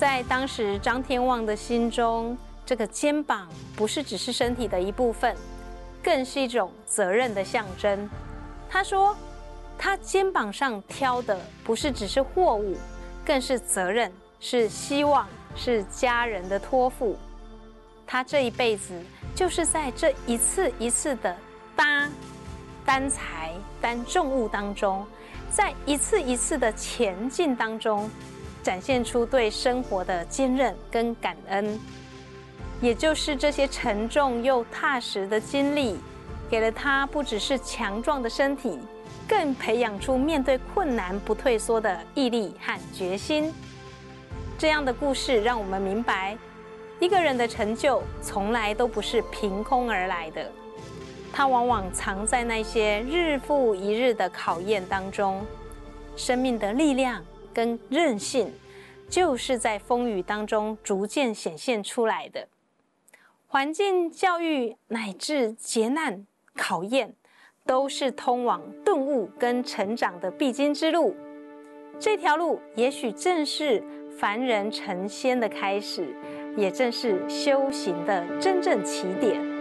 在当时张天旺的心中，这个肩膀不是只是身体的一部分，更是一种责任的象征。他说，他肩膀上挑的不是只是货物，更是责任，是希望，是家人的托付。他这一辈子就是在这一次一次的担柴担重物当中，在一次一次的前进当中，展现出对生活的坚韧跟感恩。也就是这些沉重又踏实的经历，给了他不只是强壮的身体，更培养出面对困难不退缩的毅力和决心。这样的故事让我们明白，一个人的成就从来都不是凭空而来的，它往往藏在那些日复一日的考验当中。生命的力量跟韧性，就是在风雨当中逐渐显现出来的。环境、教育乃至劫难、考验，都是通往顿悟跟成长的必经之路。这条路也许正是凡人成仙的开始，也正是修行的真正起点。